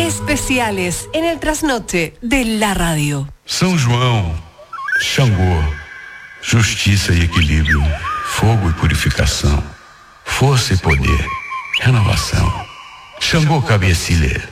Especiales en el trasnoche de la radio. São João, Xangô, justiça e equilíbrio, fogo e purificação, força e poder, renovação. Xangô Cabeçilha,